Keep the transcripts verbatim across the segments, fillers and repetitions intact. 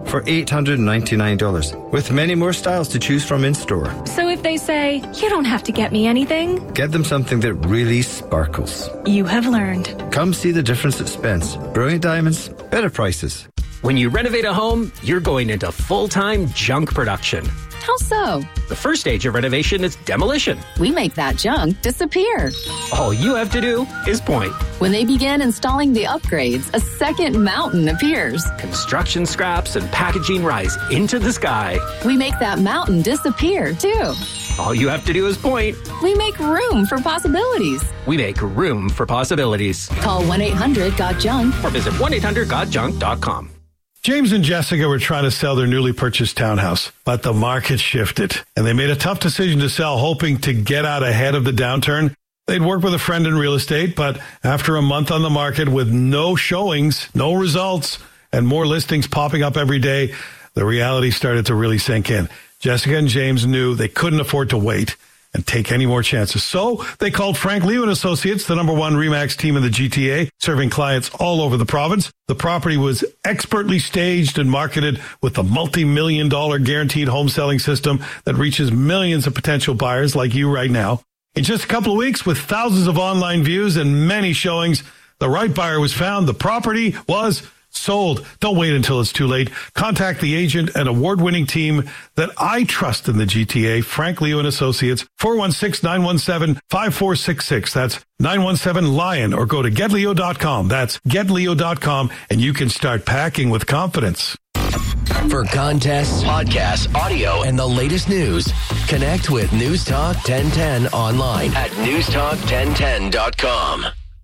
for eight hundred ninety-nine dollars, with many more styles to choose from in-store. So if they say, you don't have to get me anything, get them something that really sparkles. You have learned. Come see the difference at Spence. Brilliant diamonds, better prices. When you renovate a home, you're going into full-time junk production. How so? The first stage of renovation is demolition. We make that junk disappear. All you have to do is point. When they begin installing the upgrades, a second mountain appears. Construction scraps and packaging rise into the sky. We make that mountain disappear, too. All you have to do is point. We make room for possibilities. We make room for possibilities. Call one eight hundred got junk or visit one eight hundred got junk dot com. James and Jessica were trying to sell their newly purchased townhouse, but the market shifted, and they made a tough decision to sell, hoping to get out ahead of the downturn. They'd worked with a friend in real estate, but after a month on the market with no showings, no results, and more listings popping up every day, the reality started to really sink in. Jessica and James knew they couldn't afford to wait and take any more chances. So they called Frank Leo and Associates, the number one RE/MAX team in the G T A, serving clients all over the province. The property was expertly staged and marketed with a multi-million dollar guaranteed home selling system that reaches millions of potential buyers like you right now. In just a couple of weeks, with thousands of online views and many showings, the right buyer was found. The property was sold. Don't wait until it's too late. Contact the agent and award-winning team that I trust in the G T A, Frank Leo and Associates, four one six, nine one seven, five four six six. That's nine one seven LION, or go to get leo dot com. That's get leo dot com, and you can start packing with confidence. For contests, podcasts, audio, and the latest news, connect with News Talk ten ten online at news talk ten ten dot com.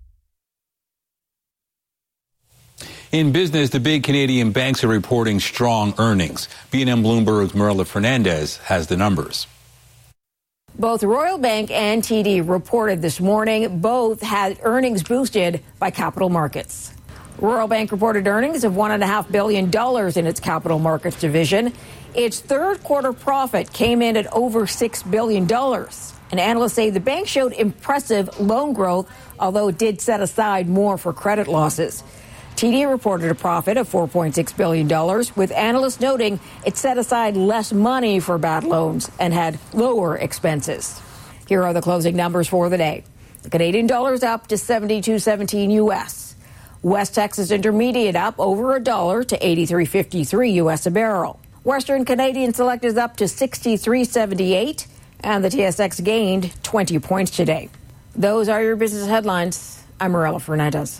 In business, the big Canadian banks are reporting strong earnings. B N N Bloomberg's Marilla Fernandez has the numbers. Both Royal Bank and T D reported this morning. Both had earnings boosted by capital markets. Royal Bank reported earnings of one point five billion dollars in its capital markets division. Its third quarter profit came in at over six billion dollars. And analysts say the bank showed impressive loan growth, although it did set aside more for credit losses. T D reported a profit of four point six billion dollars, with analysts noting it set aside less money for bad loans and had lower expenses. Here are the closing numbers for the day. The Canadian dollar is up to seventy-two seventeen U S. West Texas Intermediate up over a dollar to eighty-three fifty-three U S a barrel. Western Canadian Select is up to sixty-three seventy-eight, and the T S X gained twenty points today. Those are your business headlines. I'm Marilla Fernandez.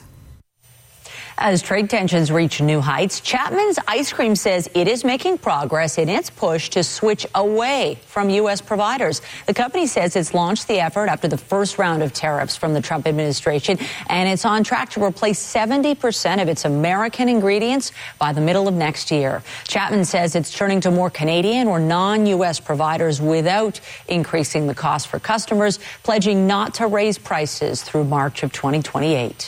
As trade tensions reach new heights, Chapman's Ice Cream says it is making progress in its push to switch away from U S providers. The company says it's launched the effort after the first round of tariffs from the Trump administration, and it's on track to replace seventy percent of its American ingredients by the middle of next year. Chapman says it's turning to more Canadian or non-U S providers without increasing the cost for customers, pledging not to raise prices through March of twenty twenty-eight.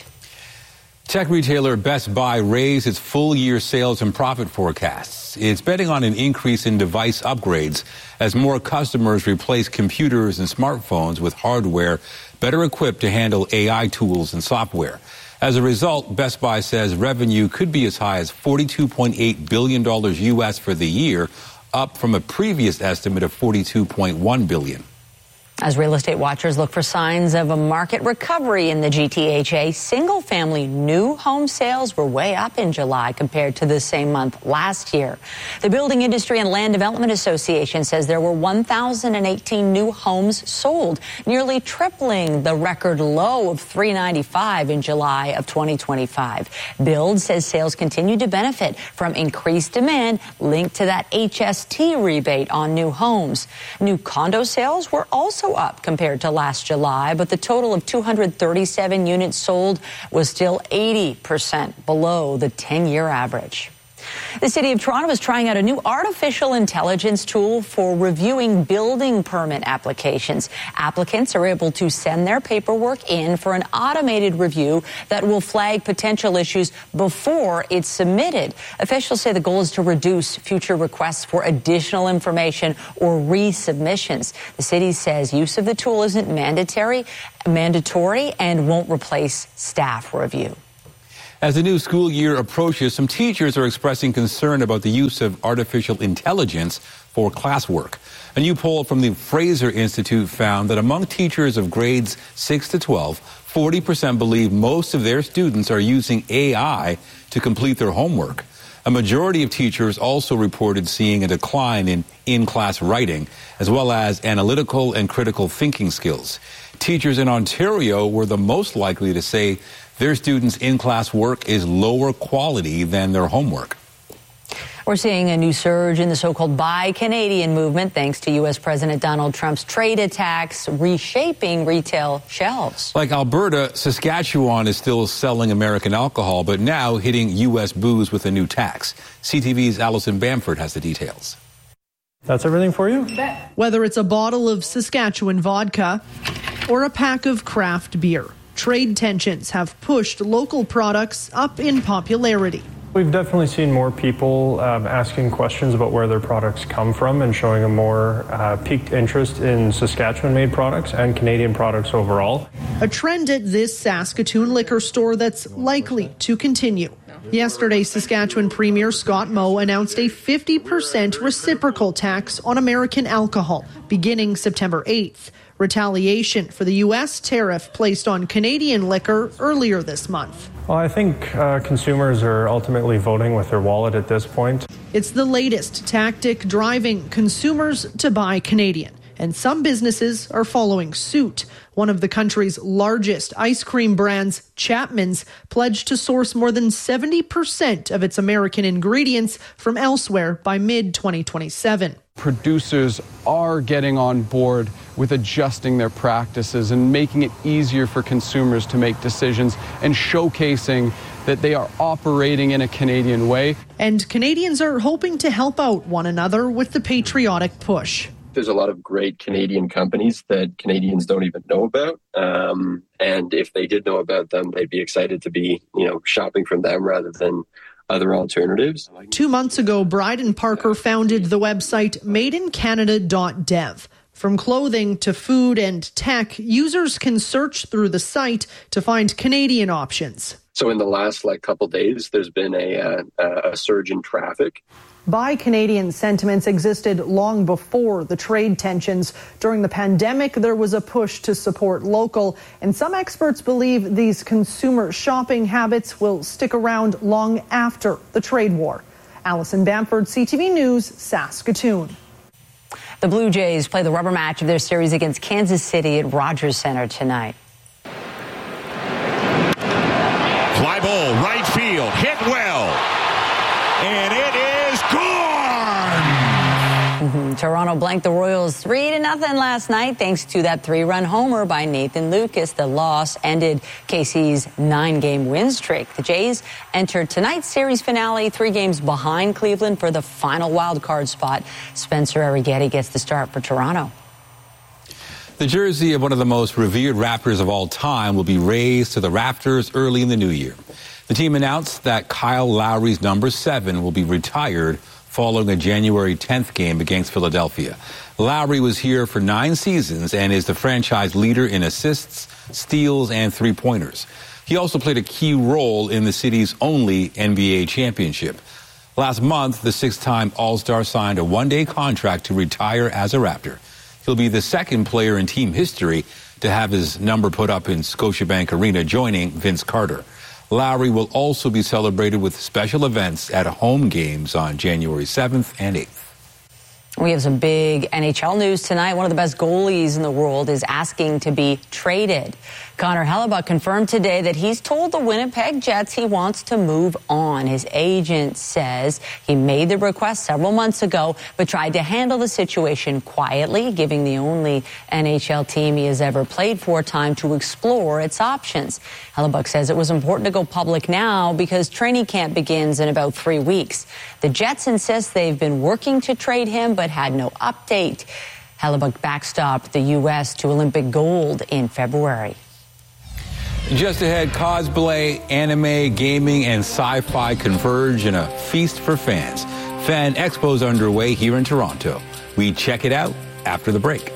Tech retailer Best Buy raised its full-year sales and profit forecasts. It's betting on an increase in device upgrades as more customers replace computers and smartphones with hardware better equipped to handle A I tools and software. As a result, Best Buy says revenue could be as high as forty-two point eight billion dollars U S for the year, up from a previous estimate of forty-two point one billion dollars. As real estate watchers look for signs of a market recovery in the G T H A, single-family new home sales were way up in July compared to the same month last year. The Building Industry and Land Development Association says there were one thousand eighteen new homes sold, nearly tripling the record low of three ninety-five in July of twenty twenty-five. Build says sales continue to benefit from increased demand linked to that H S T rebate on new homes. New condo sales were also up compared to last July, but the total of two hundred thirty-seven units sold was still eighty percent below the ten-year average. The City of Toronto is trying out a new artificial intelligence tool for reviewing building permit applications. Applicants are able to send their paperwork in for an automated review that will flag potential issues before it's submitted. Officials say the goal is to reduce future requests for additional information or resubmissions. The city says use of the tool isn't mandatory, mandatory and won't replace staff review. As the new school year approaches, some teachers are expressing concern about the use of artificial intelligence for classwork. A new poll from the Fraser Institute found that among teachers of grades six to twelve, forty percent believe most of their students are using A I to complete their homework. A majority of teachers also reported seeing a decline in in-class writing, as well as analytical and critical thinking skills. Teachers in Ontario were the most likely to say their students' in-class work is lower quality than their homework. We're seeing a new surge in the so-called Buy Canadian movement thanks to U S President Donald Trump's trade attacks reshaping retail shelves. Like Alberta, Saskatchewan is still selling American alcohol, but now hitting U S booze with a new tax. C T V's Alison Bamford has the details. That's everything for you? Whether it's a bottle of Saskatchewan vodka or a pack of craft beer, trade tensions have pushed local products up in popularity. We've definitely seen more people um, asking questions about where their products come from and showing a more uh, piqued interest in Saskatchewan-made products and Canadian products overall. A trend at this Saskatoon liquor store that's likely to continue. Yesterday, Saskatchewan Premier Scott Moe announced a fifty percent reciprocal tax on American alcohol beginning September eighth. Retaliation for the U S tariff placed on Canadian liquor earlier this month. Well, I think uh, consumers are ultimately voting with their wallet at this point. It's the latest tactic driving consumers to buy Canadian, and some businesses are following suit. One of the country's largest ice cream brands, Chapman's, pledged to source more than seventy percent of its American ingredients from elsewhere by mid twenty twenty-seven. Producers are getting on board with adjusting their practices and making it easier for consumers to make decisions and showcasing that they are operating in a Canadian way. And Canadians are hoping to help out one another with the patriotic push. There's a lot of great Canadian companies that Canadians don't even know about. Um, and if they did know about them, they'd be excited to be, you know, shopping from them rather than other alternatives. Two months ago, Bryden Parker founded the website made in canada dot dev. From clothing to food and tech, users can search through the site to find Canadian options. So in the last like couple days, there's been a, uh, a surge in traffic. Buy Canadian sentiments existed long before the trade tensions. During the pandemic, there was a push to support local, and some experts believe these consumer shopping habits will stick around long after the trade war. Alison Bamford, C T V News, Saskatoon. The Blue Jays play the rubber match of their series against Kansas City at Rogers Center tonight. Fly ball, right field, hit well, and it is gone! Mm-hmm. Toronto blanked the Royals three to nothing last night thanks to that three-run homer by Nathan Lucas. The loss ended K C's nine-game win streak. The Jays entered tonight's series finale three games behind Cleveland for the final wild card spot. Spencer Arrighetti gets the start for Toronto. The jersey of one of the most revered Raptors of all time will be raised to the Raptors early in the new year. The team announced that Kyle Lowry's number seven will be retired following a January tenth game against Philadelphia. Lowry was here for nine seasons and is the franchise leader in assists, steals, and three-pointers. He also played a key role in the city's only N B A championship. Last month, the six-time All-Star signed a one-day contract to retire as a Raptor. He'll be the second player in team history to have his number put up in Scotiabank Arena, joining Vince Carter. Lowry will also be celebrated with special events at home games on January seventh and eighth. We have some big N H L news tonight. One of the best goalies in the world is asking to be traded. Connor Hellebuyck confirmed today that he's told the Winnipeg Jets he wants to move on. His agent says he made the request several months ago, but tried to handle the situation quietly, giving the only N H L team he has ever played for time to explore its options. Hellebuyck says it was important to go public now because training camp begins in about three weeks. The Jets insist they've been working to trade him, but had no update. Hellebuyck backstopped the U S to Olympic gold in February. Just ahead, cosplay, anime, gaming, and sci-fi converge in a feast for fans. Fan Expo's underway here in Toronto. We check it out after the break.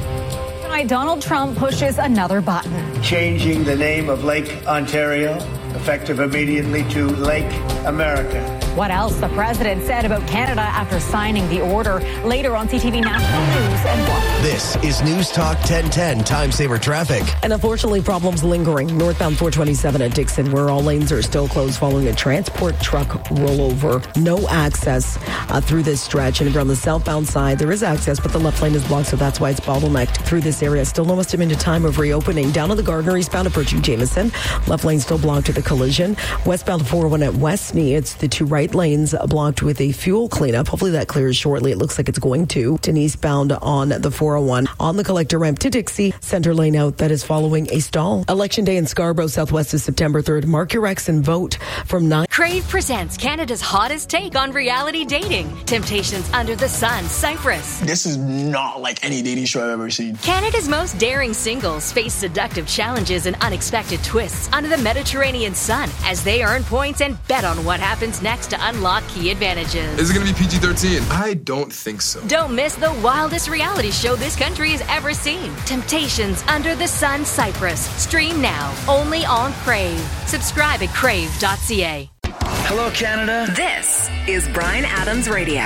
Tonight, Donald Trump pushes another button. Changing the name of Lake Ontario. effective immediately to Lake America. What else the president said about Canada after signing the order later on C T V National News and Block. This is News Talk ten ten Time Saver Traffic. And unfortunately, problems lingering northbound four twenty-seven at Dixon, where all lanes are still closed following a transport truck rollover. No access uh, through this stretch. And around the southbound side, there is access, but the left lane is blocked, so that's why it's bottlenecked through this area. Still no estimated time of reopening. Down to the Gardner, eastbound approaching Jameson. Left lane still blocked with a collision. Westbound four oh one at Westney, it's the two right lanes blocked with a fuel cleanup. Hopefully that clears shortly. It looks like it's going to. And eastbound on the four oh one. On the collector ramp to Dixie, center lane out that is following a stall. Election day in Scarborough, Southwest is September third. Mark your X and vote from nine. Crave presents Canada's hottest take on reality dating. Temptations Under the Sun, Cyprus. This is not like any dating show I've ever seen. Canada's most daring singles face seductive challenges and unexpected twists under the Mediterranean sun as they earn points and bet on what happens next to unlock key advantages. Is it going to be P G thirteen? I don't think so. Don't miss the wildest reality show this country has ever seen. Temptations Under the Sun, Cyprus. Stream now, only on Crave. Subscribe at crave dot c a. Hello, Canada. This is Bryan Adams Radio.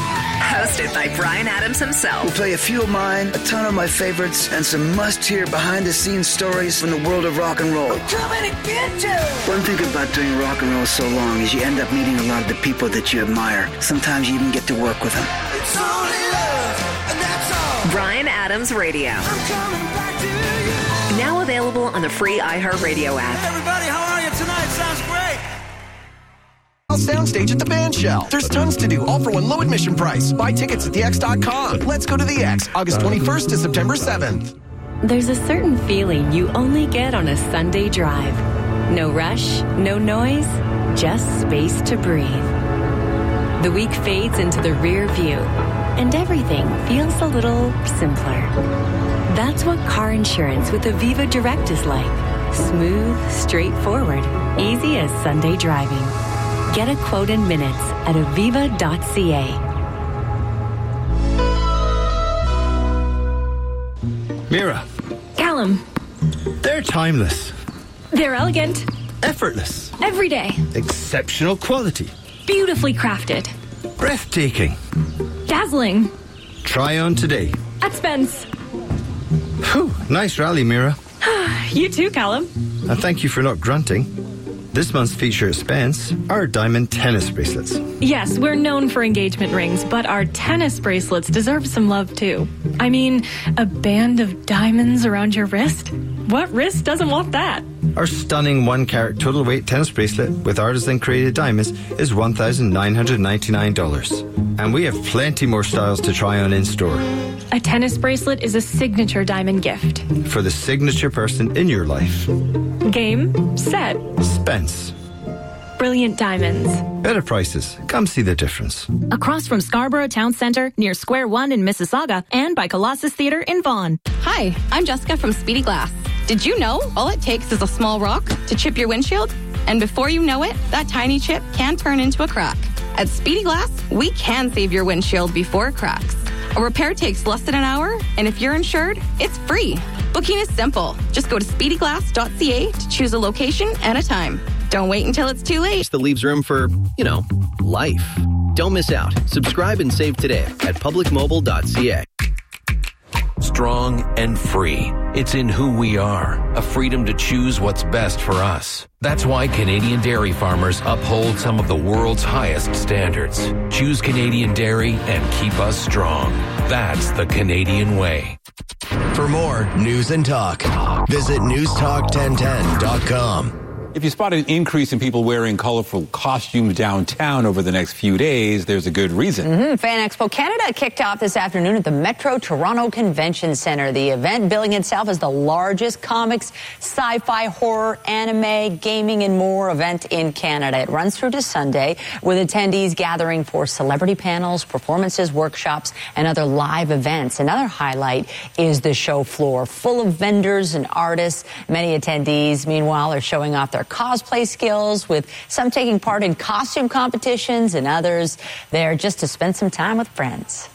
Hosted by Bryan Adams himself. We'll play a few of mine, a ton of my favorites, and some must-hear behind-the-scenes stories from the world of rock and roll. I'm coming to get you! One thing about doing rock and roll so long is you end up meeting a lot of the people that you admire. Sometimes you even get to work with them. It's only love, and that's all. Bryan Adams Radio. I'm coming back to you. Now available on the free iHeartRadio app. Hey everybody, how are you tonight? Sounds great. Soundstage at the Band Shell. There's tons to do, all for one low admission price. Buy tickets at the x dot com. Let's go to the X, August twenty-first to September seventh. There's a certain feeling you only get on a Sunday drive. No rush, no noise, just space to breathe. The week fades into the rear view, and everything feels a little simpler. That's what car insurance with Aviva Direct is like. Smooth, straightforward, easy as Sunday driving. Get a quote in minutes at aviva dot c a. Mira. Callum. They're timeless. They're elegant. Effortless. Every day. Exceptional quality. Beautifully crafted. Breathtaking. Dazzling. Try on today. At Spence. Whew, nice rally, Mira. You too, Callum. And thank you for not grunting. This month's feature at Spence are diamond tennis bracelets. Yes, we're known for engagement rings, but our tennis bracelets deserve some love too. I mean, a band of diamonds around your wrist? What wrist doesn't want that? Our stunning one-carat total weight tennis bracelet with artisan-created diamonds is one thousand nine hundred ninety-nine dollars. And we have plenty more styles to try on in-store. A tennis bracelet is a signature diamond gift. For the signature person in your life. Game, set. Spence. Brilliant diamonds. Better prices. Come see the difference. Across from Scarborough Town Centre, near Square One in Mississauga, and by Colossus Theatre in Vaughan. Hi, I'm Jessica from Speedy Glass. Did you know all it takes is a small rock to chip your windshield? And before you know it, that tiny chip can turn into a crack. At Speedy Glass, we can save your windshield before it cracks. A repair takes less than an hour, and if you're insured, it's free. Booking is simple. Just go to speedy glass dot c a to choose a location and a time. Don't wait until it's too late. That leaves room for, you know, life. Don't miss out. Subscribe and save today at public mobile dot c a. Strong and free. It's in who we are. A freedom to choose what's best for us. That's why Canadian dairy farmers uphold some of the world's highest standards. Choose Canadian dairy and keep us strong. That's the Canadian way. For more news and talk, visit news talk ten ten dot com. If you spot an increase in people wearing colorful costumes downtown over the next few days, there's a good reason. Mm-hmm. Fan Expo Canada kicked off this afternoon at the Metro Toronto Convention Centre. The event billing itself as the largest comics, sci-fi, horror, anime, gaming, and more event in Canada. It runs through to Sunday with attendees gathering for celebrity panels, performances, workshops, and other live events. Another highlight is the show floor, full of vendors and artists. Many attendees, meanwhile, are showing off their cosplay skills, with some taking part in costume competitions and others there just to spend some time with friends.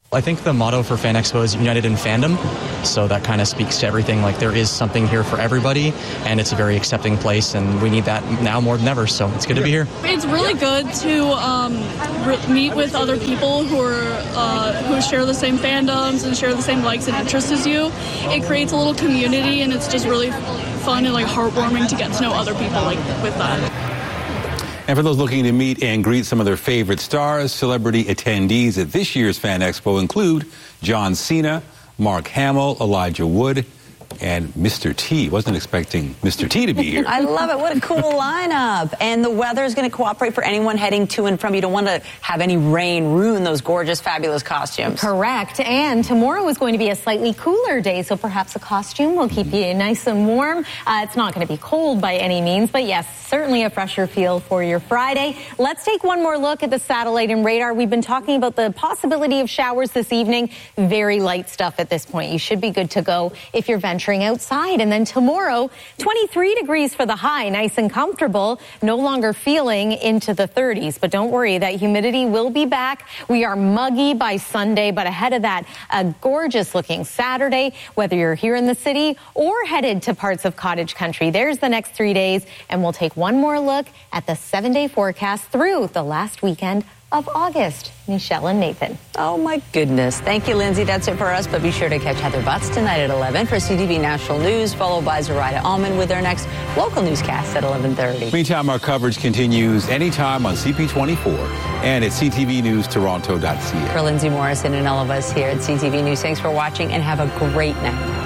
I think the motto for Fan Expo is United in Fandom, so that kind of speaks to everything. Like, there is something here for everybody, and it's a very accepting place, and we need that now more than ever, so it's good to be here. It's really good to um, re- meet with other people who are uh, who share the same fandoms and share the same likes and interests as you. It creates a little community, and it's just really fun and like heartwarming to get to know other people like with that. And for those looking to meet and greet some of their favorite stars, celebrity attendees at this year's Fan Expo include John Cena, Mark Hamill, Elijah Wood, and Mister T. Wasn't expecting Mister T to be here. I love it. What a cool lineup. And the weather is going to cooperate for anyone heading to and from. You don't want to have any rain ruin those gorgeous, fabulous costumes. Correct. And tomorrow is going to be a slightly cooler day, so perhaps a costume will keep you nice and warm. Uh, it's not going to be cold by any means, but yes, certainly a fresher feel for your Friday. Let's take one more look at the satellite and radar. We've been talking about the possibility of showers this evening. Very light stuff at this point. You should be good to go if you're venturing outside. And then tomorrow, twenty-three degrees for the high, nice and comfortable, no longer feeling into the thirties. But don't worry, that humidity will be back. We are muggy by Sunday, but ahead of that, a gorgeous looking Saturday, whether you're here in the city or headed to parts of cottage country. There's the next three days, and we'll take one more look at the seven-day forecast through the last weekend of August. Michelle and Nathan. Oh, my goodness. Thank you, Lindsay. That's it for us, but be sure to catch Heather Butts tonight at eleven for C T V National News, followed by Zoraida Allman with our next local newscast at eleven thirty. Meantime, our coverage continues anytime on C P twenty-four and at c t v news toronto dot c a. For Lindsay Morrison and all of us here at C T V News, thanks for watching and have a great night.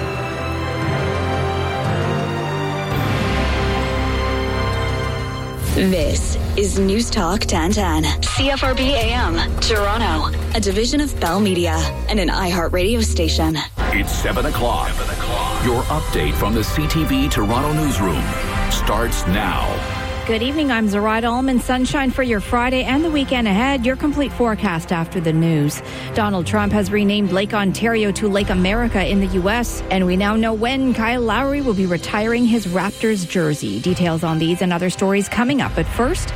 This is News Talk ten ten, C F R B A M, Toronto, a division of Bell Media and an iHeart radio station. It's seven o'clock. seven o'clock. Your update from the C T V Toronto newsroom starts now. Good evening, I'm Zoraida Allman. Sunshine for your Friday and the weekend ahead. Your complete forecast after the news. Donald Trump has renamed Lake Ontario to Lake America in the U S, and we now know when Kyle Lowry will be retiring his Raptors jersey. Details on these and other stories coming up. But first,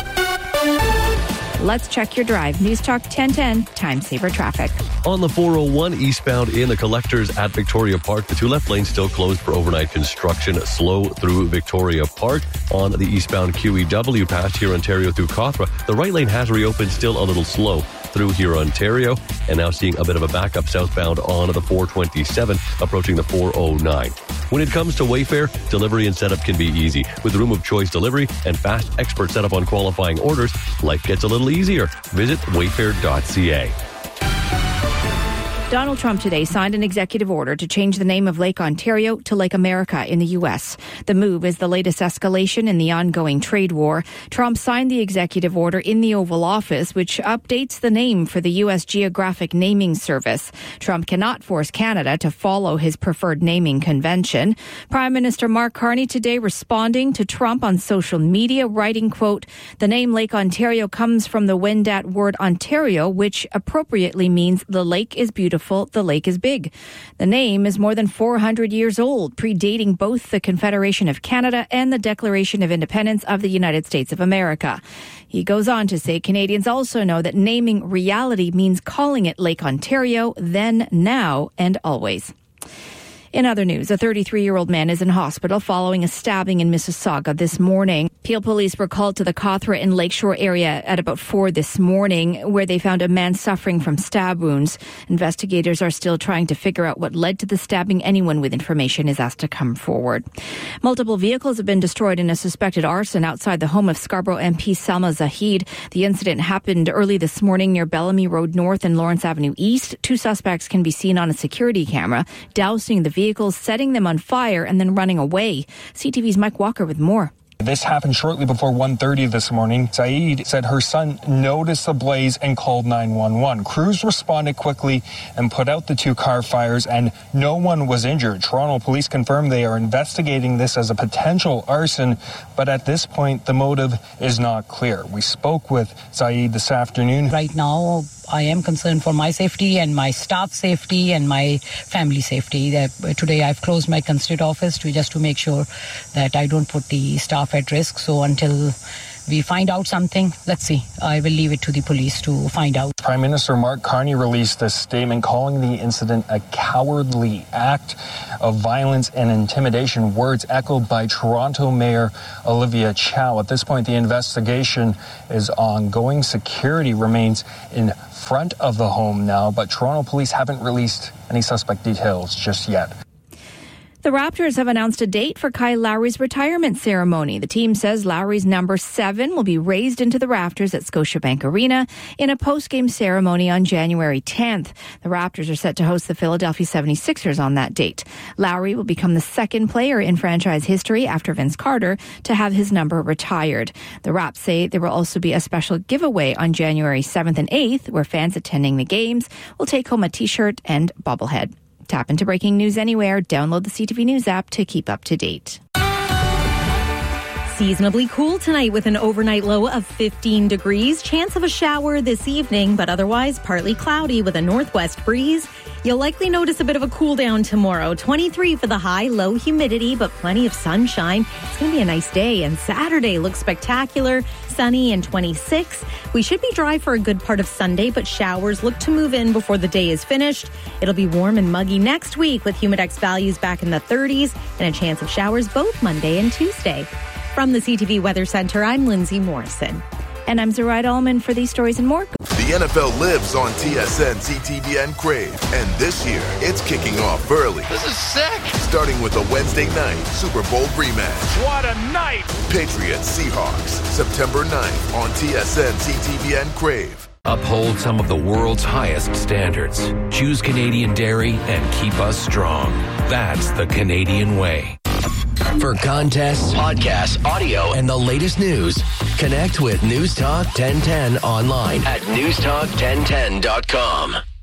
let's check your drive. News Talk ten ten, Time Saver Traffic. On the four oh one eastbound in the collectors at Victoria Park, the two left lanes still closed for overnight construction. Slow through Victoria Park. On the eastbound Q E W past here Ontario through Cawthra, the right lane has reopened, still a little slow through here Ontario. And now seeing a bit of a backup southbound on the four twenty-seven, approaching the four oh nine. When it comes to Wayfair, delivery and setup can be easy. With room of choice delivery and fast expert setup on qualifying orders, life gets a little easier. Visit wayfair dot c a. Donald Trump today signed an executive order to change the name of Lake Ontario to Lake America in the U S. The move is the latest escalation in the ongoing trade war. Trump signed the executive order in the Oval Office, which updates the name for the U S Geographic Naming Service. Trump cannot force Canada to follow his preferred naming convention. Prime Minister Mark Carney today responding to Trump on social media, writing, quote, "The name Lake Ontario comes from the Wendat word Ontario, which appropriately means the lake is beautiful. The lake is big." The name is more than four hundred years old, predating both the Confederation of Canada and the Declaration of Independence of the United States of America. He goes on to say Canadians also know that naming reality means calling it Lake Ontario, then, now, and always. In other news, a thirty-three-year-old man is in hospital following a stabbing in Mississauga this morning. Peel police were called to the Cawthra and Lakeshore area at about four this morning, where they found a man suffering from stab wounds. Investigators are still trying to figure out what led to the stabbing. Anyone with information is asked to come forward. Multiple vehicles have been destroyed in a suspected arson outside the home of Scarborough M P Salma Zahid. The incident happened early this morning near Bellamy Road North and Lawrence Avenue East. Two suspects can be seen on a security camera, dousing the vehicles, setting them on fire, and then running away. C T V's Mike Walker with more. This happened shortly before one thirty this morning. Saeed said her son noticed the blaze and called nine one one. Crews responded quickly and put out the two car fires, and no one was injured. Toronto police confirmed they are investigating this as a potential arson, but at this point, the motive is not clear. We spoke with Saeed this afternoon. Right now, I am concerned for my safety and my staff safety and my family safety. Today, I've closed my constitute office to just to make sure that I don't put the staff at risk. So until we find out something, let's see. I will leave it to the police to find out. Prime Minister Mark Carney released a statement calling the incident a cowardly act of violence and intimidation, words echoed by Toronto Mayor Olivia Chow. At this point, the investigation is ongoing. Security remains in front of the home now, but Toronto police haven't released any suspect details just yet. The Raptors have announced a date for Kyle Lowry's retirement ceremony. The team says Lowry's number seven will be raised into the rafters at Scotiabank Arena in a post-game ceremony on January tenth. The Raptors are set to host the Philadelphia seventy-sixers on that date. Lowry will become the second player in franchise history after Vince Carter to have his number retired. The Raps say there will also be a special giveaway on January seventh and eighth where fans attending the games will take home a t-shirt and bobblehead. Tap into breaking news anywhere. Download the C T V News app to keep up to date. Seasonably cool tonight with an overnight low of fifteen degrees. Chance of a shower this evening, but otherwise partly cloudy with a northwest breeze. You'll likely notice a bit of a cool down tomorrow. twenty-three for the high, low humidity, but plenty of sunshine. It's going to be a nice day, and Saturday looks spectacular, sunny and twenty-six. We should be dry for a good part of Sunday, but showers look to move in before the day is finished. It'll be warm and muggy next week with Humidex values back in the thirties and a chance of showers both Monday and Tuesday. From the C T V Weather Center, I'm Lindsay Morrison. And I'm Zoraida Allman for these stories and more. The N F L lives on T S N, C T V, and Crave. And this year, it's kicking off early. This is sick! Starting with a Wednesday night Super Bowl rematch. What a night! Patriots Seahawks, September ninth on T S N, C T V, and Crave. Uphold some of the world's highest standards. Choose Canadian Dairy and keep us strong. That's the Canadian way. For contests, podcasts, audio, and the latest news, connect with News Talk ten ten online at news talk ten ten dot com.